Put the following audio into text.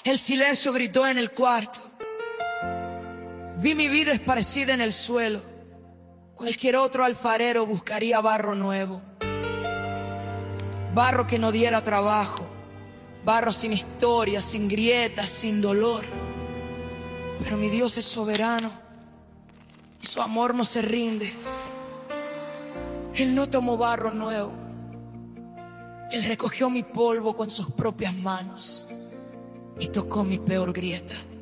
El silencio gritó en el cuarto. Vi mi vida esparcida en el suelo. Cualquier otro alfarero buscaría barro nuevo. Barro que no diera trabajo. Barro sin historia, sin grietas, sin dolor. Pero mi Dios es soberano y su amor no se rinde. Él no tomó barro nuevo. Él recogió mi polvo con sus propias manos y tocó mi peor grieta.